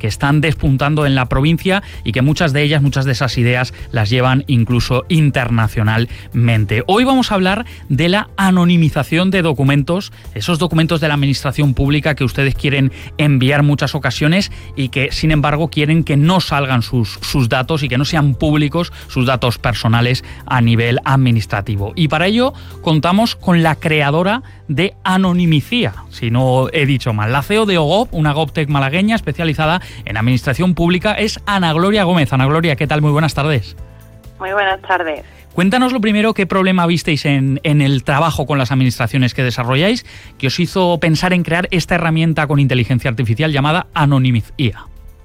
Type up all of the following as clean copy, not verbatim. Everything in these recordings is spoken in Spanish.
que están despuntando en la provincia y que muchas de esas ideas las llevan incluso internacionalmente. Hoy vamos a hablar de la anonimización de documentos, esos documentos de la administración pública que ustedes quieren enviar en muchas ocasiones y que, sin embargo, quieren que no salgan sus datos y que no sean públicos sus datos personales a nivel administrativo. Y para ello contamos con la creadora de Anonimicía, si no he dicho mal. La CEO de OGOP, una GovTech malagueña especializada en administración pública, es Ana Gloria Gómez. Ana Gloria, ¿qué tal? Muy buenas tardes. Muy buenas tardes. Cuéntanos lo primero, qué problema visteis en el trabajo con las administraciones que desarrolláis, que os hizo pensar en crear esta herramienta con inteligencia artificial llamada Anonimicía.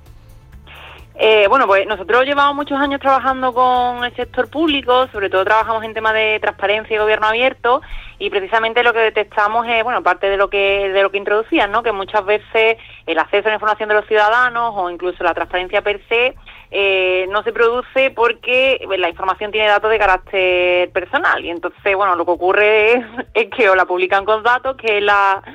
Bueno, pues nosotros llevamos muchos años trabajando con el sector público, sobre todo trabajamos en temas de transparencia y gobierno abierto, y precisamente lo que detectamos es, bueno, parte de lo que introducían, ¿no? Que muchas veces el acceso a la información de los ciudadanos o incluso la transparencia per se no se produce porque la información tiene datos de carácter personal, y entonces, bueno, lo que ocurre es que o la publican con datos, que es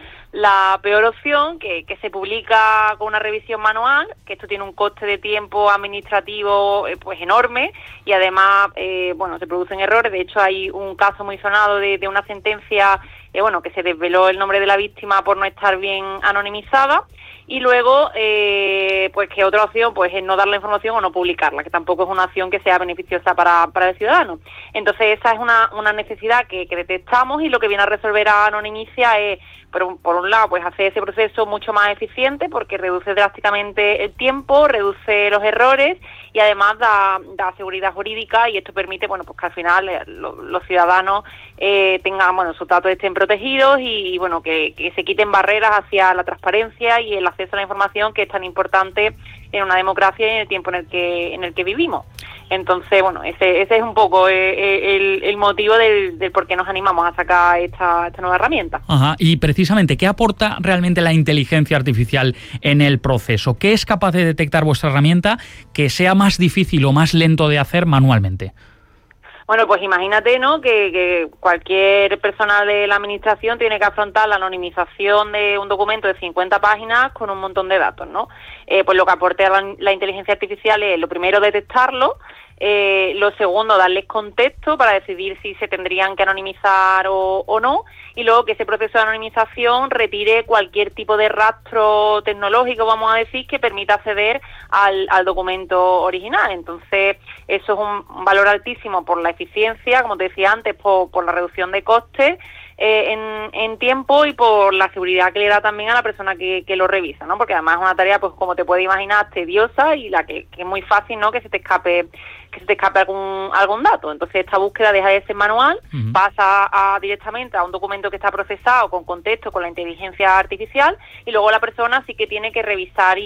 la peor opción, que se publica con una revisión manual, que esto tiene un coste de tiempo administrativo pues enorme, y además bueno, se producen errores. De hecho, hay un caso muy sonado de una sentencia bueno, que se desveló el nombre de la víctima por no estar bien anonimizada. Y luego, pues que otra opción pues es no dar la información o no publicarla, que tampoco es una opción que sea beneficiosa para el ciudadano. Entonces esa es una necesidad que detectamos, y lo que viene a resolver a Anonimicía es, por un lado, pues hacer ese proceso mucho más eficiente, porque reduce drásticamente el tiempo, reduce los errores y además da seguridad jurídica, y esto permite, bueno, pues que al final los ciudadanos tengan, bueno, sus datos estén protegidos y bueno, que se quiten barreras hacia la transparencia y el acceso a la información, que es tan importante en una democracia y en el tiempo en el que vivimos. Entonces, bueno, ese es un poco el motivo del por qué nos animamos a sacar esta nueva herramienta. Ajá. Y precisamente, ¿qué aporta realmente la inteligencia artificial en el proceso? ¿Qué es capaz de detectar vuestra herramienta que sea más difícil o más lento de hacer manualmente? Bueno, pues imagínate, ¿no?, que cualquier persona de la administración tiene que afrontar la anonimización de un documento de 50 páginas con un montón de datos, ¿no? Pues lo que aporta la inteligencia artificial es, lo primero, detectarlo. Lo segundo, darles contexto para decidir si se tendrían que anonimizar o no, y luego que ese proceso de anonimización retire cualquier tipo de rastro tecnológico, vamos a decir, que permita acceder al documento original. Entonces, eso es un valor altísimo por la eficiencia, como te decía antes, por la reducción de costes en tiempo, y por la seguridad que le da también a la persona que lo revisa, ¿no? Porque además es una tarea, pues como te puedes imaginar, tediosa, y la que es muy fácil, ¿no?, que se te escape algún dato. Entonces esta búsqueda deja de ser manual, pasa directamente a un documento que está procesado con contexto, con la inteligencia artificial, y luego la persona sí que tiene que revisar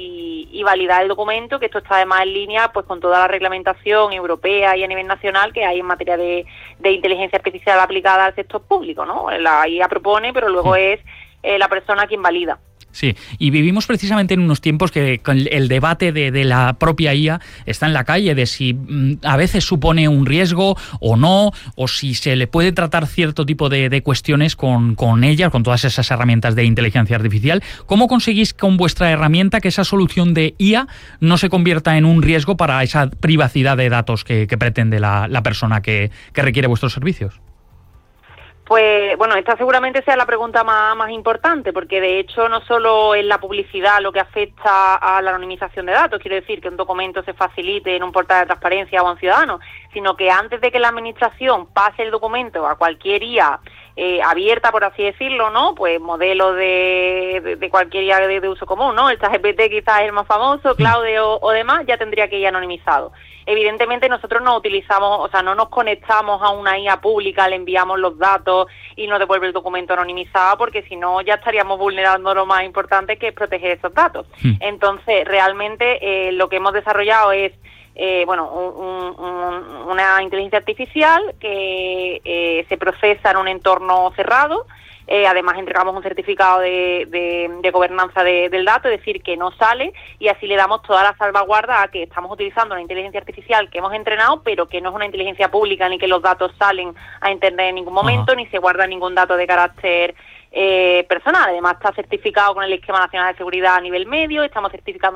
y validar el documento, que esto está además en línea pues con toda la reglamentación europea y a nivel nacional que hay en materia de inteligencia artificial aplicada al sector público, ¿no? La IA propone, pero luego es la persona quien valida. Sí, y vivimos precisamente en unos tiempos que el debate de la propia IA está en la calle, de si a veces supone un riesgo o no, o si se le puede tratar cierto tipo de cuestiones con ellas, con todas esas herramientas de inteligencia artificial. ¿Cómo conseguís con vuestra herramienta que esa solución de IA no se convierta en un riesgo para esa privacidad de datos que pretende la persona que requiere vuestros servicios? Pues bueno, esta seguramente sea la pregunta más importante, porque de hecho no solo es la publicidad lo que afecta a la anonimización de datos, quiero decir que un documento se facilite en un portal de transparencia o a un ciudadano, sino que antes de que la administración pase el documento a cualquier IA abierta, por así decirlo, ¿no? Pues modelo de cualquier IA de uso común, ¿no? El ChatGPT quizás es el más famoso, Claude o demás, ya tendría que ir anonimizado. Evidentemente nosotros no utilizamos, o sea, no nos conectamos a una IA pública, le enviamos los datos y nos devuelve el documento anonimizado, porque si no ya estaríamos vulnerando lo más importante, que es proteger esos datos. Entonces, realmente lo que hemos desarrollado es bueno, una inteligencia artificial que se procesa en un entorno cerrado. Además entregamos un certificado de gobernanza del dato, es decir, que no sale, y así le damos toda la salvaguarda a que estamos utilizando una inteligencia artificial que hemos entrenado, pero que no es una inteligencia pública, ni que los datos salen a internet en ningún momento, ni se guarda ningún dato de carácter personal. Además está certificado con el Esquema Nacional de Seguridad a nivel medio, estamos certificando